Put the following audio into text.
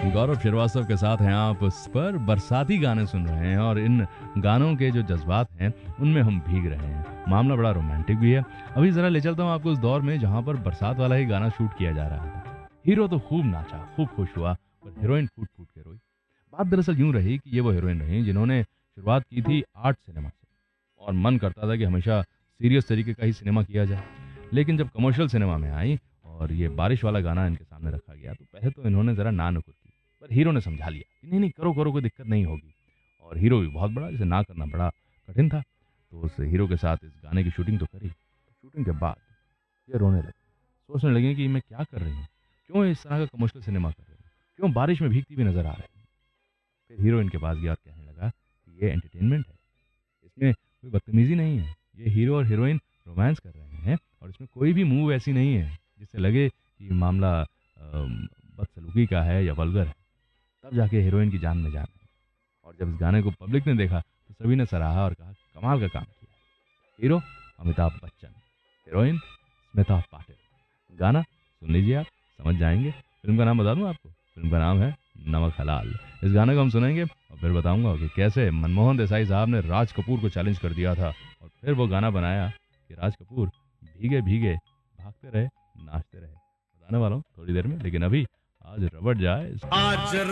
गौरव श्रीवास्तव के साथ हैं आप उस पर बरसाती गाने सुन रहे हैं और इन गानों के जो जज्बात हैं उनमें हम भीग रहे हैं। मामला बड़ा रोमांटिक भी है। अभी जरा ले चलता हूँ आपको उस दौर में जहाँ पर बरसात वाला ही गाना शूट किया जा रहा था। हीरो तो खूब नाचा, खूब खुश हुआ, पर हीरोइन फूट फूट के रोई। बात दरअसल यूं रही कि ये वो हीरोइन रही जिन्होंने शुरुआत की थी आर्ट सिनेमा से और मन करता था कि हमेशा सीरियस तरीके का ही सिनेमा किया जाए। लेकिन जब कमर्शियल सिनेमा में आई और ये बारिश वाला गाना इनके सामने रखा गया तो पहले तो इन्होंने ज़रा ना नुकुर की, पर हीरो ने समझा लिया कि नहीं नहीं करो करो, कोई दिक्कत नहीं होगी। और हीरो भी बहुत बड़ा, जिसे ना करना बड़ा कठिन था। तो उस हीरो के साथ इस गाने की शूटिंग तो करी। शूटिंग के बाद ये रोने लगी, सोचने लगी कि मैं क्या कर रही हूँ, क्यों इस तरह का कमर्शियल सिनेमा कर रही हूँ, क्यों बारिश में भीगती हुई नजर आ रही हूँ। फिर हीरो इनके पास गया और कहने लगा कि ये एंटरटेनमेंट है, इसमें कोई बदतमीजी नहीं है, ये हीरो और हीरोइन रोमांस कर रहे हैं और इसमें कोई भी मूव ऐसी नहीं है जिससे लगे कि मामला बदसलूकी का है या वल्गर है। तब जाके हीरोइन की जान में जान आई। और जब इस गाने को पब्लिक ने देखा तो सभी ने सराहा और कहा कमाल का काम किया है। Hero Amitabh Bachchan, heroine Smita Patil. गाना सुन लीजिए, आप समझ जाएंगे। फिल्म का नाम बता दूं आपको, फिल्म का नाम है नमक हलाल। इस गाने को हम सुनेंगे और फिर बताऊंगा कि कैसे मनमोहन देसाई साहब ने राज कपूर को चैलेंज कर दिया था और फिर वो गाना बनाया कि राज कपूर भीगे भीगे भागते रहे, नाचते रहे। बताने वाला हूँ थोड़ी देर में, लेकिन अभी आज रबड़ जाए। आज